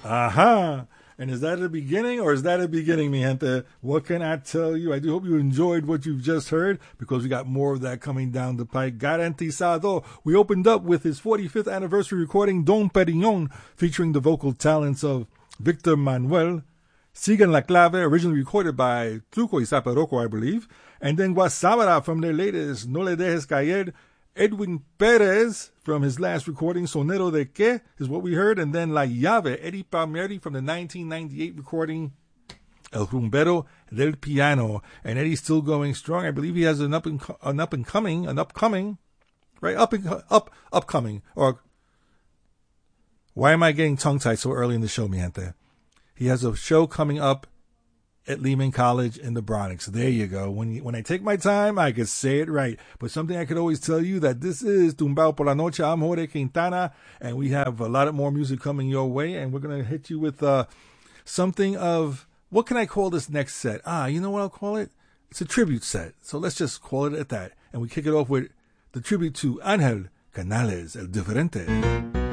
Aha! And is that a beginning or is that a beginning, mi gente? What can I tell you? I do hope you enjoyed what you've just heard because we got more of that coming down the pike. Garantizado. We opened up with his 45th anniversary recording, Don Perignon, featuring the vocal talents of Victor Manuel. Sigan la Clave, originally recorded by Truco y Zaparroco, I believe. And then Guasabara from their latest, No Le Dejes Caer. Edwin Perez from his last recording, Sonero de Que, is what we heard. And then La Llave, Eddie Palmieri from the 1998 recording, El Rumbero del Piano. And Eddie's still going strong. I believe he has an upcoming, or why am I getting tongue-tied so early in the show, mi gente? He has a show coming up at Lehman College in the Bronx. There you go. When I take my time, I can say it right. But something I could always tell you that this is Tumbao por la Noche. I'm Jorge Quintana, and we have a lot of more music coming your way, and we're going to hit you with something of, what can I call this next set? You know what I'll call it? It's a tribute set. So let's just call it at that. And we kick it off with the tribute to Angel Canales, El Diferente.